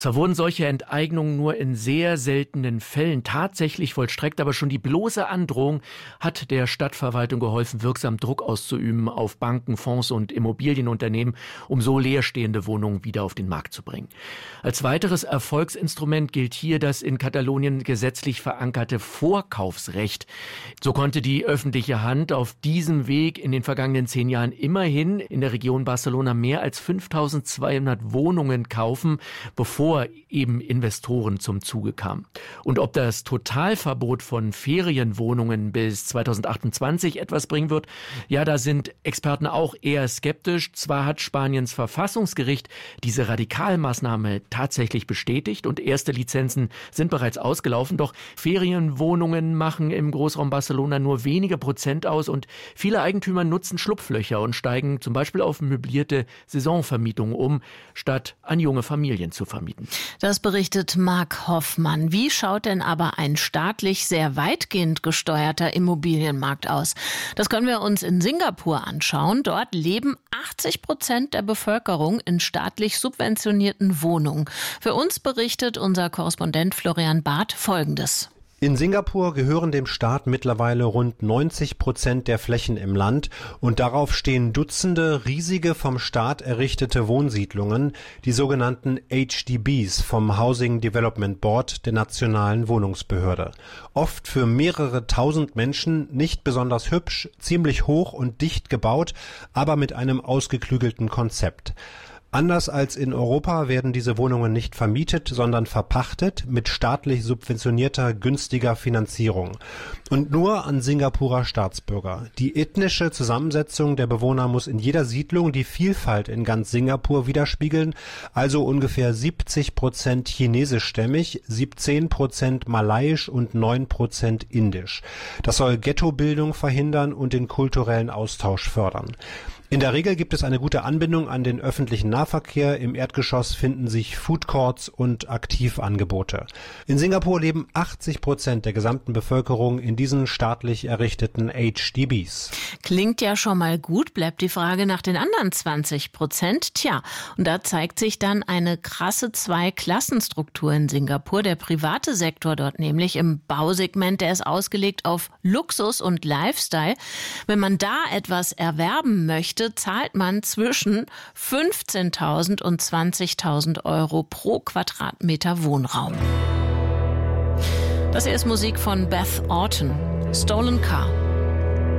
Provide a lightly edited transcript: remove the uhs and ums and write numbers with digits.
Zwar wurden solche Enteignungen nur in sehr seltenen Fällen tatsächlich vollstreckt, aber schon die bloße Androhung hat der Stadtverwaltung geholfen, wirksam Druck auszuüben auf Banken, Fonds und Immobilienunternehmen, um so leerstehende Wohnungen wieder auf den Markt zu bringen. Als weiteres Erfolgsinstrument gilt hier das in Katalonien gesetzlich verankerte Vorkaufsrecht. So konnte die öffentliche Hand auf diesem Weg in den vergangenen 10 Jahren immerhin in der Region Barcelona mehr als 5.200 Wohnungen kaufen, bevor eben Investoren zum Zuge kamen. Und ob das Totalverbot von Ferienwohnungen bis 2028 etwas bringen wird, ja, da sind Experten auch eher skeptisch. Zwar hat Spaniens Verfassungsgericht diese Radikalmaßnahme tatsächlich bestätigt und erste Lizenzen sind bereits ausgelaufen, doch Ferienwohnungen machen im Großraum Barcelona nur wenige Prozent aus und viele Eigentümer nutzen Schlupflöcher und steigen zum Beispiel auf möblierte Saisonvermietungen um, statt an junge Familien zu vermieten. Das berichtet Marc Hoffmann. Wie schaut denn aber ein staatlich sehr weitgehend gesteuerter Immobilienmarkt aus? Das können wir uns in Singapur anschauen. Dort leben 80% der Bevölkerung in staatlich subventionierten Wohnungen. Für uns berichtet unser Korrespondent Florian Barth Folgendes. In Singapur gehören dem Staat mittlerweile rund 90% der Flächen im Land und darauf stehen Dutzende riesige vom Staat errichtete Wohnsiedlungen, die sogenannten HDBs vom Housing Development Board der nationalen Wohnungsbehörde. Oft für mehrere tausend Menschen, nicht besonders hübsch, ziemlich hoch und dicht gebaut, aber mit einem ausgeklügelten Konzept. Anders als in Europa werden diese Wohnungen nicht vermietet, sondern verpachtet mit staatlich subventionierter, günstiger Finanzierung. Und nur an Singapurer Staatsbürger. Die ethnische Zusammensetzung der Bewohner muss in jeder Siedlung die Vielfalt in ganz Singapur widerspiegeln, also ungefähr 70% chinesischstämmig, 17% malaiisch und 9% indisch. Das soll Ghettobildung verhindern und den kulturellen Austausch fördern. In der Regel gibt es eine gute Anbindung an den öffentlichen Nahverkehr. Im Erdgeschoss finden sich Foodcourts und Aktivangebote. In Singapur leben 80% der gesamten Bevölkerung in diesen staatlich errichteten HDBs. Klingt ja schon mal gut, bleibt die Frage nach den anderen 20%. Tja, und da zeigt sich dann eine krasse Zweiklassenstruktur in Singapur. Der private Sektor dort nämlich im Bausegment, der ist ausgelegt auf Luxus und Lifestyle. Wenn man da etwas erwerben möchte, zahlt man zwischen 15.000 und 20.000 Euro pro Quadratmeter Wohnraum. Das hier ist Musik von Beth Orton, Stolen Car.